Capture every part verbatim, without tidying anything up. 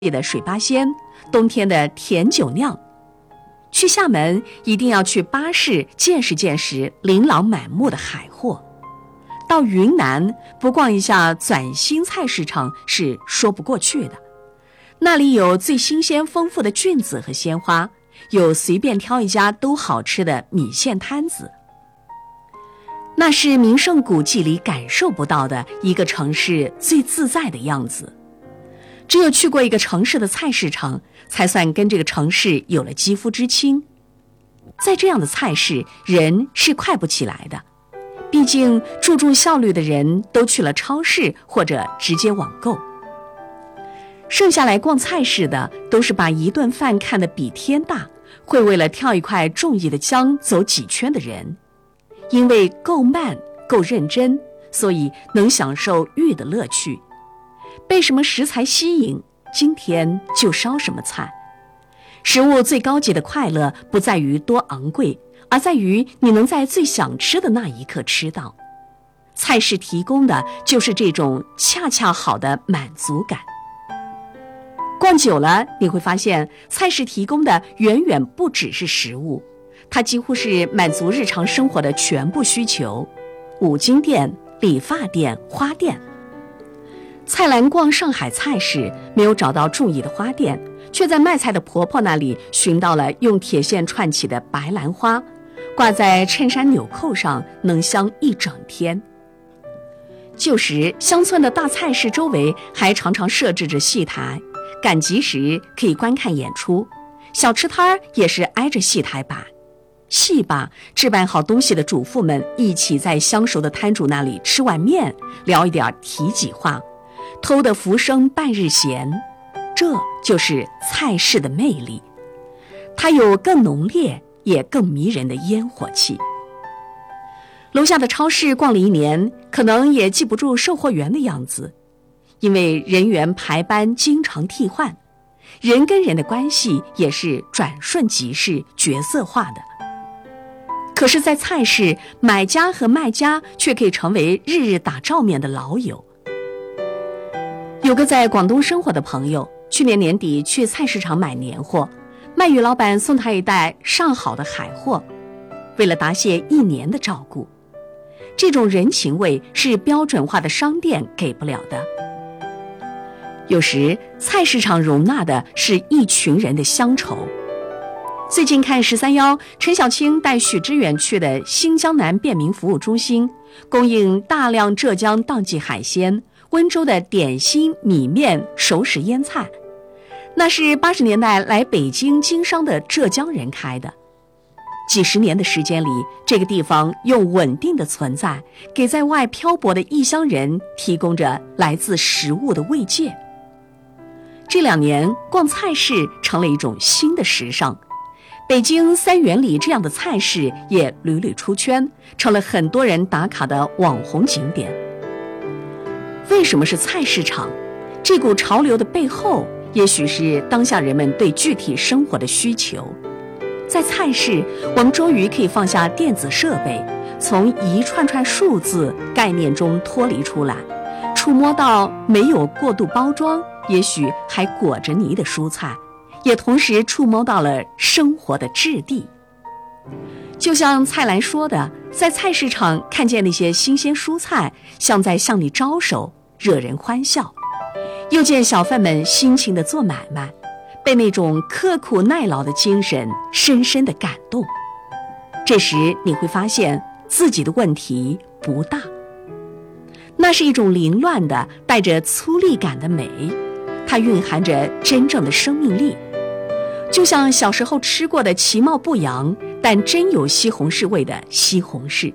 的水八仙，冬天的甜酒酿。去厦门一定要去巴士见识见识琳琅满目的海货。到云南不逛一下转心菜市场是说不过去的，那里有最新鲜丰富的菌子和鲜花，有随便挑一家都好吃的米线摊子。那是名胜古迹里感受不到的一个城市最自在的样子。只有去过一个城市的菜市场，才算跟这个城市有了肌肤之亲。在这样的菜市，人是快不起来的，毕竟注重效率的人都去了超市或者直接网购。剩下来逛菜市的，都是把一顿饭看得比天大，会为了挑一块中意的姜走几圈的人。因为够慢够认真，所以能享受遇的乐趣。被什么食材吸引，今天就烧什么菜。食物最高级的快乐不在于多昂贵，而在于你能在最想吃的那一刻吃到。菜市提供的就是这种恰恰好的满足感。逛久了，你会发现菜市提供的远远不只是食物，它几乎是满足日常生活的全部需求。五金店、理发店、花店。蔡澜逛上海菜市，没有找到中意的花店，却在卖菜的婆婆那里寻到了用铁线串起的白兰花，挂在衬衫纽扣上，能香一整天。旧时乡村的大菜市周围还常常设置着戏台，赶集时可以观看演出，小吃摊也是挨着戏台摆。戏罢，置办好东西的主妇们一起在相熟的摊主那里吃碗面，聊一点体己话，偷得浮生半日闲。这就是菜市的魅力，它有更浓烈也更迷人的烟火气。楼下的超市逛了一年，可能也记不住售货员的样子，因为人员排班经常替换，人跟人的关系也是转瞬即逝、角色化的。可是在菜市，买家和卖家却可以成为日日打照面的老友。有个在广东生活的朋友，去年年底去菜市场买年货，卖鱼老板送他一袋上好的海货，为了答谢一年的照顾。这种人情味是标准化的商店给不了的。有时菜市场容纳的是一群人的乡愁。最近看十三幺，陈小青带许知远去的新疆南便民服务中心，供应大量浙江当季海鲜、温州的点心、米面、熟食腌菜。那是八十年代来北京经商的浙江人开的。几十年的时间里，这个地方用稳定的存在，给在外漂泊的异乡人提供着来自食物的慰藉。这两年，逛菜市成了一种新的时尚。北京三元里这样的菜市也屡屡出圈，成了很多人打卡的网红景点。为什么是菜市场？这股潮流的背后，也许是当下人们对具体生活的需求。在菜市，我们终于可以放下电子设备，从一串串数字概念中脱离出来，触摸到没有过度包装，也许还裹着泥的蔬菜，也同时触摸到了生活的质地。就像蔡澜说的，在菜市场看见那些新鲜蔬菜，像在向你招手，惹人欢笑。又见小贩们辛勤地做买卖，被那种刻苦耐劳的精神深深地感动。这时你会发现自己的问题不大，那是一种凌乱的带着粗粝感的美，它蕴含着真正的生命力。就像小时候吃过的其貌不扬但真有西红柿味的西红柿。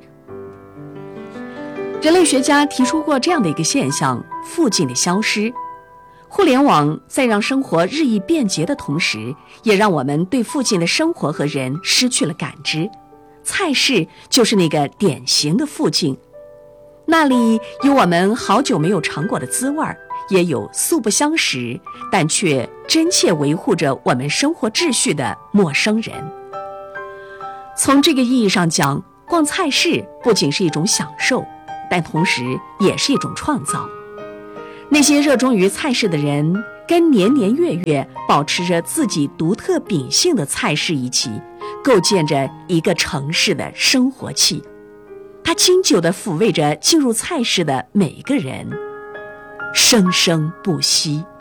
人类学家提出过这样的一个现象：附近的消失。互联网在让生活日益便捷的同时，也让我们对附近的生活和人失去了感知。菜市就是那个典型的附近，那里有我们好久没有尝过的滋味，也有素不相识但却真切维护着我们生活秩序的陌生人。从这个意义上讲，逛菜市不仅是一种享受，但同时也是一种创造。那些热衷于菜市的人， 跟年年月月保持着自己独特秉性的菜市一起，构建着一个城市的生活气。它经久地抚慰着进入菜市的每一个人，生生不息。